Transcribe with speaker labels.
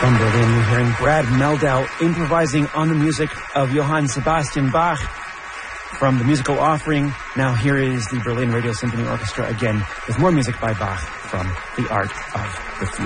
Speaker 1: From Berlin, you're hearing Brad Mehldau improvising on the music of Johann Sebastian Bach from the musical offering. Now here is the Berlin Radio Symphony Orchestra again with more music by Bach from The Art of the Fugue.